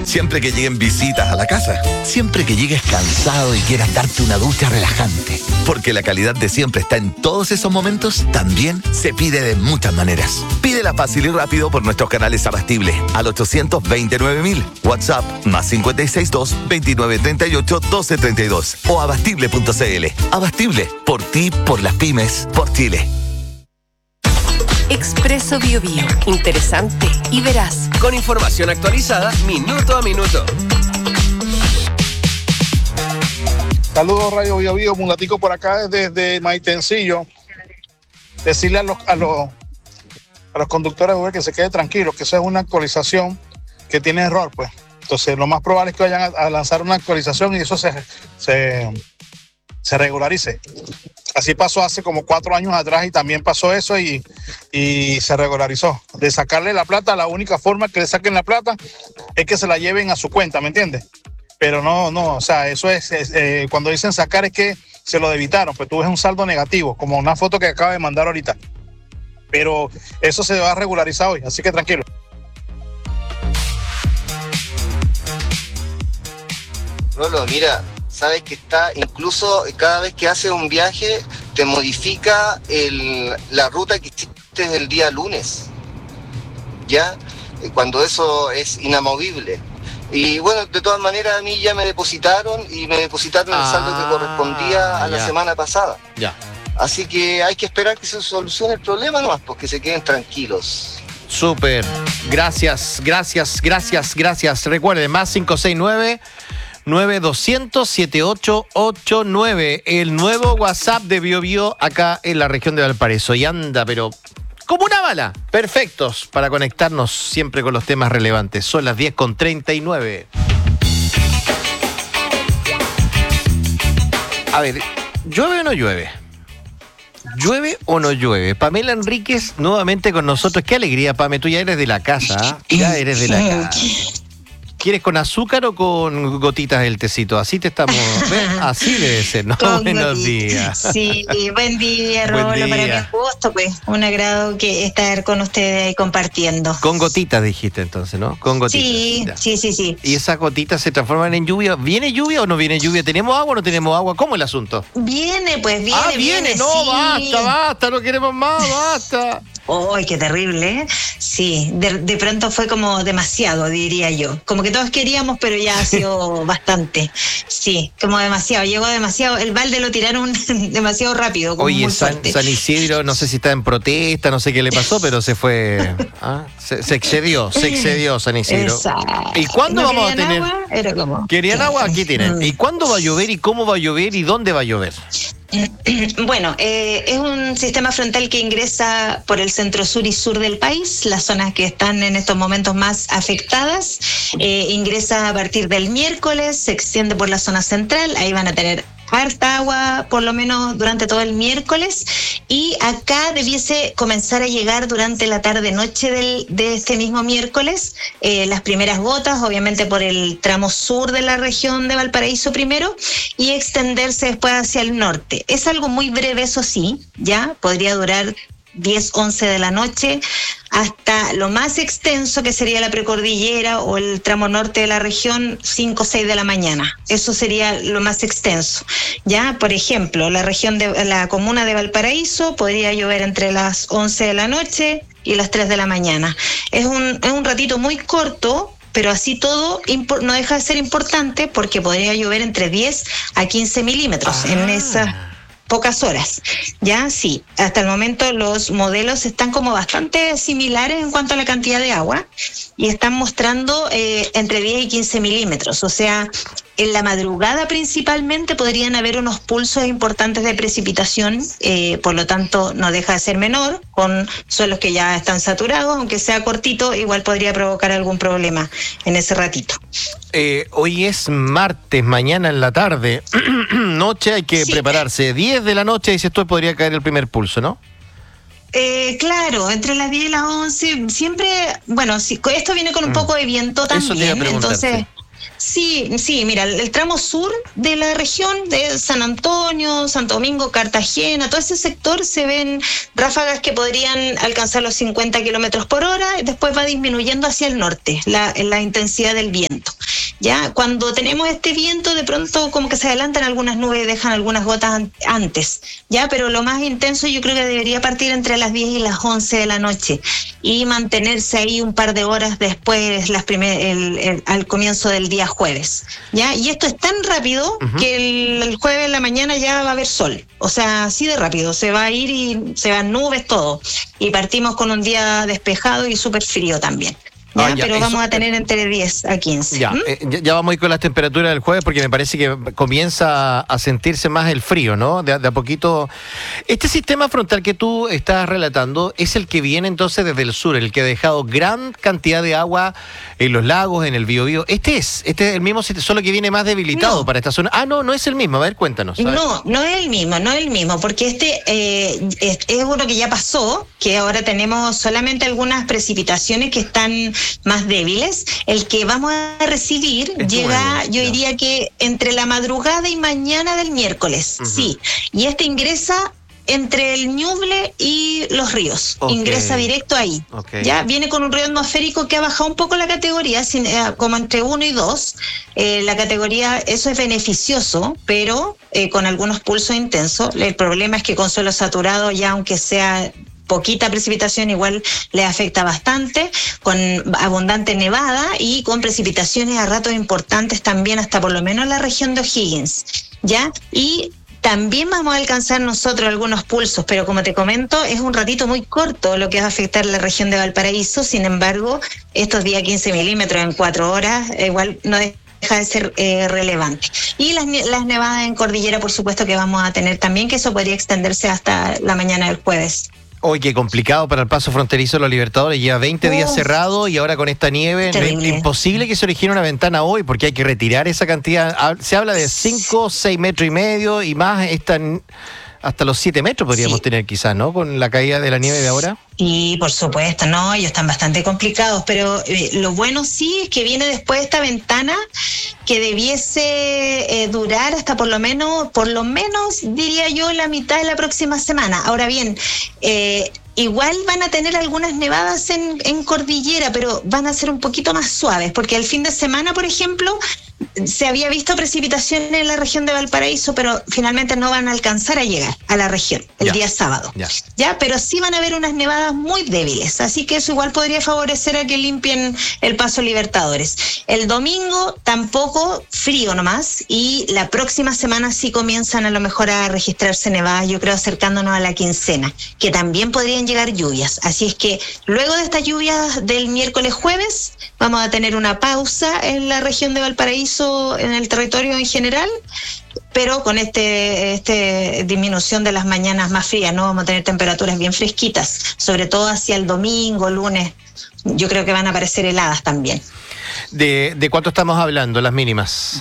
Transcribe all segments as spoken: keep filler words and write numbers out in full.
siempre que lleguen visitas a la casa, siempre que llegues cansado y quieras darte una ducha relajante. Porque la calidad de siempre está en todos esos momentos, también se pide de muchas maneras. Pídela fácil y rápido por nuestros canales Abastible al ochocientos veintinueve mil, WhatsApp más cinco seis dos, veintinueve treinta y ocho, doce treinta y dos o abastible punto cl. Abastible, por ti, por las pymes, por Chile. Expreso Biobío. Interesante y veraz. Con información actualizada minuto a minuto. Saludos Radio Biobío, Mundatico por acá desde Maitencillo. Decirle a los, a los, a los conductores de Uber que se queden tranquilos, que eso es una actualización que tiene error, pues. Entonces lo más probable es que vayan a, a lanzar una actualización y eso se, se, se regularice. Así pasó hace como cuatro años atrás y también pasó eso y, y se regularizó. De sacarle la plata, la única forma que le saquen la plata es que se la lleven a su cuenta, ¿me entiendes? Pero no, no, o sea, eso es, es eh, cuando dicen sacar es que se lo debitaron, pues tú ves un saldo negativo, como una foto que acaba de mandar ahorita. Pero eso se va a regularizar hoy, así que tranquilo. Rolo, mira, sabes que está, incluso cada vez que haces un viaje, te modifica el, la ruta que hiciste el día lunes, ¿ya? Cuando eso es inamovible. Y bueno, de todas maneras a mí ya me depositaron y me depositaron el saldo Ah, que correspondía a la ya. semana pasada. Ya. Así que hay que esperar que se solucione el problema nomás, porque se queden tranquilos. Súper. Gracias, gracias, gracias, gracias. Recuerden, más cinco seis nueve, nueve dos cero cero, siete ocho ocho nueve. El nuevo WhatsApp de BioBio acá en la región de Valparaíso. Y anda, pero como una bala. Perfectos para conectarnos siempre con los temas relevantes. Son las diez con treinta y nueve. A ver, ¿llueve o no llueve? ¿Llueve o no llueve? Pamela Enríquez nuevamente con nosotros. Qué alegría, Pame. Tú ya eres de la casa, ¿ah? Ya eres de la casa. ¿Quieres con azúcar o con gotitas el tecito? Así te estamos... ¿ves? Así debe ser, ¿no? Con Buenos gotitas. días. Sí, buen día, Rolo. Buen Para mí día. es gusto, pues, un agrado que estar con ustedes ahí compartiendo. Con gotitas dijiste entonces, ¿no? Con gotitas. Sí, Ya. sí, sí, sí. ¿Y esas gotitas se transforman en lluvia? ¿Viene lluvia o no viene lluvia? ¿Tenemos agua o no tenemos agua? ¿Cómo es el asunto? Viene, pues, viene, ah, viene. No, sí. basta, basta. No queremos más, basta. ¡Ay, qué terrible! ¿eh? Sí, de, de pronto fue como demasiado, diría yo. Como que todos queríamos, pero ya ha sido bastante. Sí, como demasiado. Llegó demasiado. El balde lo tiraron demasiado rápido. Como Oye, muy San, fuerte. San Isidro, no sé si está en protesta, no sé qué le pasó, pero se fue. ¿ah? Se, se excedió, se excedió San Isidro. Exacto. ¿Y cuándo ¿No vamos a querían tener? agua? Era como... ¿Querían agua? Aquí tienen. Mm. ¿Y cuándo va a llover y cómo va a llover y dónde va a llover? Bueno, eh, es un sistema frontal que ingresa por el centro sur y sur del país, las zonas que están en estos momentos más afectadas. Eh, ingresa a partir del miércoles, se extiende por la zona central, ahí van a tener harta agua por lo menos durante todo el miércoles y acá debiese comenzar a llegar durante la tarde-noche del, de este mismo miércoles eh, las primeras gotas, obviamente por el tramo sur de la región de Valparaíso primero y extenderse después hacia el norte. Es algo muy breve, eso sí, ya podría durar diez, once de la noche hasta lo más extenso que sería la precordillera o el tramo norte de la región, cinco o seis de la mañana. Eso sería lo más extenso. Ya, por ejemplo, la región de la comuna de Valparaíso podría llover entre las once de la noche y las tres de la mañana. Es un, es un ratito muy corto, pero así todo no deja de ser importante porque podría llover entre diez a quince milímetros ah. en esas pocas horas. Ya, sí, hasta el momento los modelos están como bastante similares en cuanto a la cantidad de agua y están mostrando eh, entre diez y quince milímetros, o sea, en la madrugada principalmente podrían haber unos pulsos importantes de precipitación, eh, por lo tanto no deja de ser menor, con suelos que ya están saturados, aunque sea cortito, igual podría provocar algún problema en ese ratito. Eh, hoy es martes, mañana en la tarde, noche hay que sí. prepararse, diez de la noche, dices tú, podría caer el primer pulso, ¿no? Eh, claro, entre las diez y las once, siempre, bueno, si, esto viene con un poco de viento también, entonces... Sí, sí, mira, el, el tramo sur de la región de San Antonio, Santo Domingo, Cartagena, todo ese sector se ven ráfagas que podrían alcanzar los cincuenta kilómetros por hora y después va disminuyendo hacia el norte la, la intensidad del viento. Ya, cuando tenemos este viento, de pronto como que se adelantan algunas nubes y dejan algunas gotas an- antes, ya, pero lo más intenso yo creo que debería partir entre las diez y las once de la noche y mantenerse ahí un par de horas después, las primer, el, el, al comienzo del día jueves, ya, y esto es tan rápido uh-huh. que el, el jueves en la mañana ya va a haber sol, o sea, así de rápido, se va a ir y se van nubes, todo, y partimos con un día despejado y súper frío también. Ya, ah, ya, pero eso, vamos a tener entre diez a quince. Ya, ¿Mm? eh, ya vamos a ir con las temperaturas del jueves porque me parece que comienza a sentirse más el frío, ¿no? De, de a poquito. Este sistema frontal que tú estás relatando es el que viene entonces desde el sur, el que ha dejado gran cantidad de agua en los lagos, en el Biobío. Este es, este es el mismo, solo que viene más debilitado no. para esta zona. Ah, no, no es el mismo. A ver, cuéntanos. ¿Sabes? No, no es el mismo, no es el mismo, porque este eh, es, es uno que ya pasó, que ahora tenemos solamente algunas precipitaciones que están más débiles. El que vamos a recibir es llega, nuevo, yo ya. diría que entre la madrugada y mañana del miércoles, uh-huh. sí. Y este ingresa entre el Ñuble y los ríos, okay. ingresa directo ahí. Okay. Ya viene con un río atmosférico que ha bajado un poco la categoría, sin, eh, como entre uno y dos. Eh, la categoría, eso es beneficioso, pero eh, con algunos pulsos intensos. El problema es que con suelo saturado, ya aunque sea poquita precipitación, igual le afecta bastante, con abundante nevada y con precipitaciones a ratos importantes también, hasta por lo menos la región de O'Higgins, ¿ya? Y también vamos a alcanzar nosotros algunos pulsos, pero como te comento, es un ratito muy corto lo que va a afectar la región de Valparaíso. Sin embargo, estos días quince milímetros en cuatro horas, igual no deja de ser eh, relevante. Y las, las nevadas en cordillera, por supuesto que vamos a tener también, que eso podría extenderse hasta la mañana del jueves. Hoy qué complicado para el paso fronterizo de los Libertadores, lleva veinte días cerrado y ahora con esta nieve, terrible. Imposible que se origine una ventana hoy porque hay que retirar esa cantidad, se habla de cinco, seis metros y medio y más, esta, hasta los siete metros podríamos sí. tener quizás, ¿no? Con la caída de la nieve de ahora. Sí, por supuesto, no, ellos están bastante complicados, pero eh, lo bueno sí es que viene después esta ventana que debiese eh, durar hasta por lo menos, por lo menos diría yo la mitad de la próxima semana. Ahora bien, eh, igual van a tener algunas nevadas en, en cordillera, pero van a ser un poquito más suaves, porque el fin de semana, por ejemplo, se había visto precipitaciones en la región de Valparaíso, pero finalmente no van a alcanzar a llegar a la región el ya, día sábado. Ya. ya, pero sí van a haber unas nevadas muy débiles, así que eso igual podría favorecer a que limpien el paso Libertadores. El domingo tampoco, frío nomás, y la próxima semana sí comienzan a lo mejor a registrarse nevadas, yo creo acercándonos a la quincena, que también podrían llegar lluvias. Así es que luego de estas lluvias del miércoles jueves vamos a tener una pausa en la región de Valparaíso, en el territorio en general, pero con este, este disminución de las mañanas más frías, ¿no? Vamos a tener temperaturas bien fresquitas, sobre todo hacia el domingo, lunes. Yo creo que van a aparecer heladas también. ¿De, de cuánto estamos hablando, las mínimas?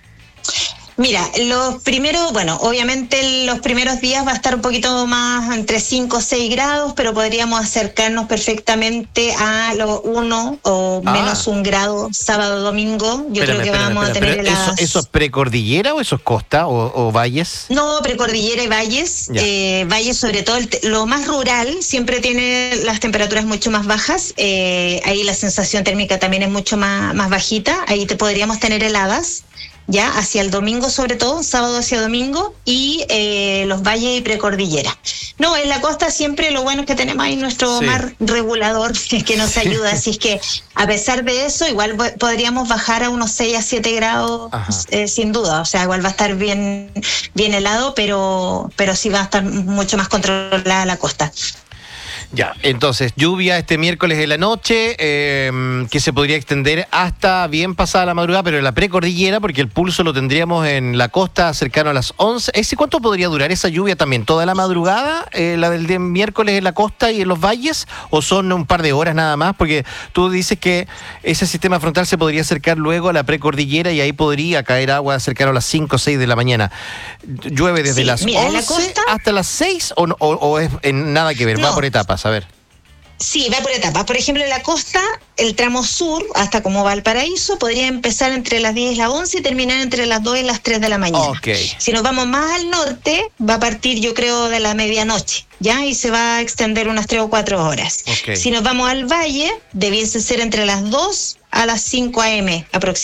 Mira, los primeros, bueno, obviamente los primeros días va a estar un poquito más entre cinco o seis grados, pero podríamos acercarnos perfectamente a los uno o ah. menos un grado sábado, domingo. Yo espérame, creo que espérame, vamos espérame, a tener heladas. ¿Eso, ¿Eso es precordillera o eso es costa o, o valles? No, precordillera y valles. Eh, valles sobre todo, el, lo más rural siempre tiene las temperaturas mucho más bajas. Eh, ahí la sensación térmica también es mucho más, más bajita. Ahí te podríamos tener heladas. Ya hacia el domingo, sobre todo, sábado hacia domingo, y eh, los valles y precordillera. No, en la costa siempre lo bueno es que tenemos ahí nuestro sí. mar regulador que nos ayuda, así es que a pesar de eso, igual podríamos bajar a unos seis a siete grados, eh, sin duda, o sea, igual va a estar bien, bien helado, pero, pero sí va a estar mucho más controlada la costa. Ya, entonces, lluvia este miércoles de la noche, eh, que se podría extender hasta bien pasada la madrugada, pero en la precordillera, porque el pulso lo tendríamos en la costa cercano a las once. ¿Ese cuánto podría durar esa lluvia también? ¿Toda la madrugada, eh, la del día miércoles en la costa y en los valles? ¿O son un par de horas nada más? Porque tú dices que ese sistema frontal se podría acercar luego a la precordillera y ahí podría caer agua cercano a las cinco o seis de la mañana. ¿Llueve desde sí, las mira, once hasta las seis o, o, o es en nada que ver? No. Va por etapas. A ver. Sí, va por etapas. Por ejemplo, en la costa, el tramo sur, hasta como Valparaíso, podría empezar entre las diez y las once y terminar entre las dos y las tres de la mañana. Okay. Si nos vamos más al norte, va a partir, yo creo, de la medianoche, ¿ya? Y se va a extender unas tres o cuatro horas. Okay. Si nos vamos al valle, debiese ser entre las dos a las cinco a eme aproximadamente.